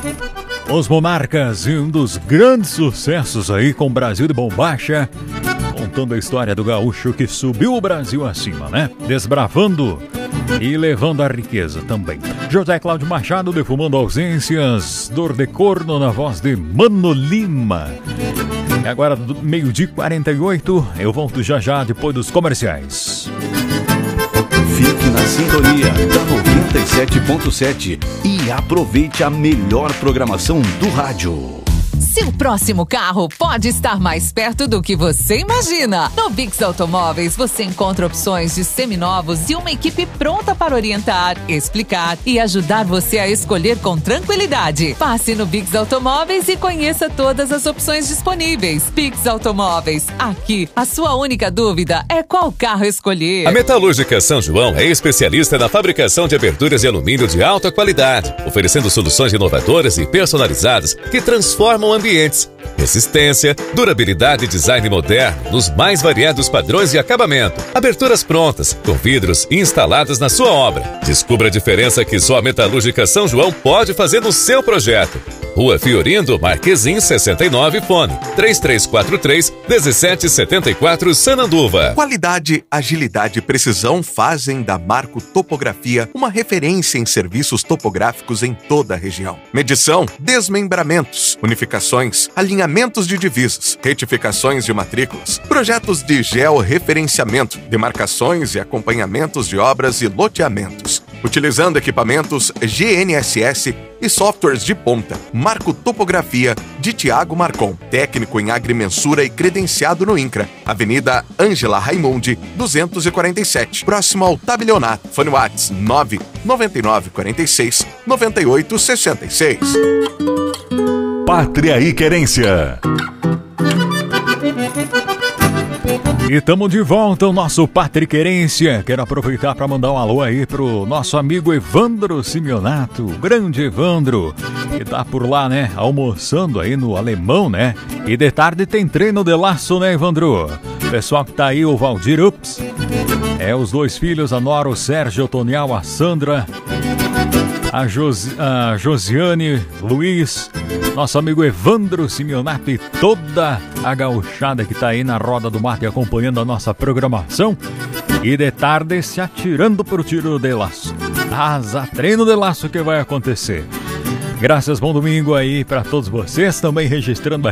Os Monarcas e um dos grandes sucessos aí com Brasil de Bombacha, contando a história do gaúcho que subiu o Brasil acima, né? Desbravando e levando a riqueza também. José Cláudio Machado defumando ausências, Dor de Corno na voz de Mano Lima. E agora, meio-dia 48, eu volto já depois dos comerciais. Fique na sintonia da 97.7 e aproveite a melhor programação do rádio. Seu próximo carro pode estar mais perto do que você imagina. No Bix Automóveis você encontra opções de seminovos e uma equipe pronta para orientar, explicar e ajudar você a escolher com tranquilidade. Passe no Bix Automóveis e conheça todas as opções disponíveis. Bix Automóveis, aqui a sua única dúvida é qual carro escolher. A Metalúrgica São João é especialista na fabricação de aberturas de alumínio de alta qualidade, oferecendo soluções inovadoras e personalizadas que transformam ambientes. Resistência, durabilidade e design moderno nos mais variados padrões de acabamento. Aberturas prontas, com vidros instaladas na sua obra. Descubra a diferença que só a Metalúrgica São João pode fazer no seu projeto. Rua Fiorindo Marquezim 69, fone 3343-1774, Sananduva. Qualidade, agilidade e precisão fazem da Marco Topografia uma referência em serviços topográficos em toda a região. Medição, desmembramentos, unificações, alinhamentos de divisas, retificações de matrículas, projetos de georreferenciamento, demarcações e acompanhamentos de obras e loteamentos. Utilizando equipamentos GNSS e softwares de ponta. Marco Topografia de Tiago Marcon, técnico em agrimensura e credenciado no INCRA. Avenida Ângela Raimundi, 247, próximo ao Tabelionato. Fone WhatsApp 99946-9866. Pátria e Querência. E estamos de volta, o nosso Pátria e Querência. Quero aproveitar para mandar um alô aí pro nosso amigo Evandro Simeonato, o grande Evandro, que tá por lá, né, almoçando aí no Alemão, né? E de tarde tem treino de laço, né, Evandro? Pessoal que tá aí, o Valdir Ups, os dois filhos, a Nora, o Sérgio, o Tonial, a Sandra, a Josiane, Luiz, nosso amigo Evandro Simeonato e toda a gauchada que tá aí na roda do mate acompanhando a nossa programação. E de tarde se atirando pro tiro de laço. Treino de laço que vai acontecer. Graças, bom domingo aí para todos vocês, também registrando